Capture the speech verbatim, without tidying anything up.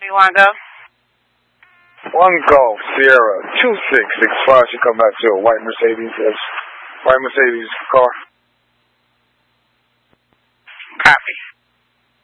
you want to go? One Golf Sierra two six six five. She come back to a white Mercedes. Yes. White Mercedes car. Copy.